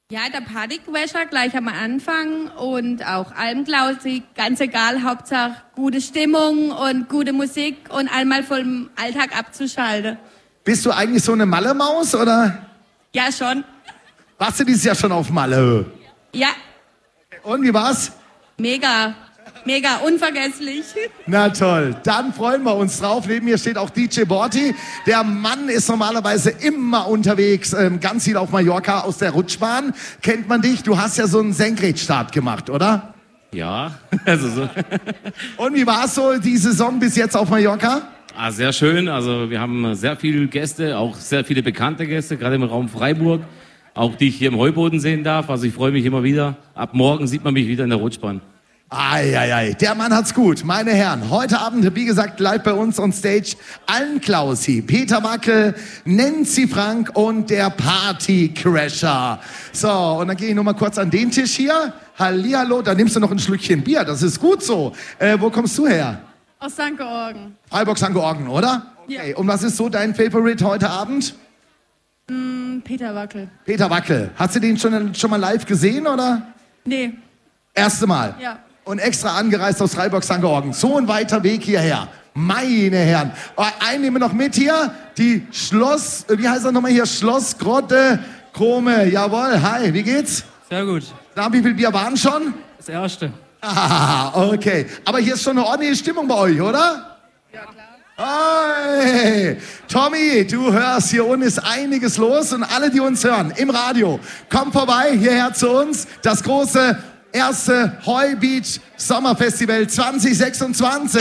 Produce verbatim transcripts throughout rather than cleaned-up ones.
Ja, der Partycrasher gleich am Anfang und auch Almklausi, ganz egal, Hauptsache gute Stimmung und gute Musik und einmal vom Alltag abzuschalten. Bist du eigentlich so eine Malle-Maus, oder? Ja, schon. Warst du dieses Jahr schon auf Malle? Ja, Und, wie war's? mega, mega unvergesslich. Na toll, dann freuen wir uns drauf. Neben mir steht auch D J Borti. Der Mann ist normalerweise immer unterwegs, ähm, ganz viel auf Mallorca aus der Rutschbahn. Kennt man dich? Du hast ja so einen Senkrechtstart gemacht, oder? Ja, also so. Und wie war es so die Saison bis jetzt auf Mallorca? Ah, sehr schön. Also wir haben sehr viele Gäste, auch sehr viele bekannte Gäste, gerade im Raum Freiburg, auch die ich hier im Heuboden sehen darf. Also ich freue mich immer wieder. Ab morgen sieht man mich wieder in der Rutschbahn. Eieiei, der Mann hat's gut. Meine Herren, heute Abend, wie gesagt, live bei uns on Stage Almklausi, Peter Wackel, Nancy Frank und der Partycrasher. So, und dann gehe ich noch mal kurz an den Tisch hier. Hallihallo, da nimmst du noch ein Schlückchen Bier, das ist gut so. Äh, wo kommst du her? Aus Sankt Georgen. Freiburg Sankt Georgen, oder? Okay. Ja. Und was ist so dein Favorite heute Abend? Mm, Peter Wackel. Peter Wackel. Hast du den schon, schon mal live gesehen, oder? Nee, Erste Mal? ja. Und extra angereist aus Freiburg Sankt Georgen. So ein weiter Weg hierher. Meine Herren. Oh, einen nehmen wir noch mit hier. Die Schloss, wie heißt das nochmal hier? Schloss Grotte Krome. Jawohl, hi, wie geht's? Sehr gut. Na, wie viel Bier waren schon? Das erste. Ah, okay. Aber hier ist schon eine ordentliche Stimmung bei euch, oder? Ja, klar. Hey, Tommy, du hörst, hier unten ist einiges los und alle, die uns hören im Radio, kommt vorbei hierher zu uns. Das große erste Heubeach Sommerfestival zwanzig sechsundzwanzig.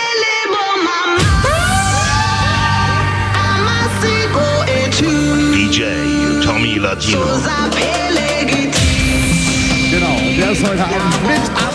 D J Tommy Latino. Genau, der ist heute Abend mit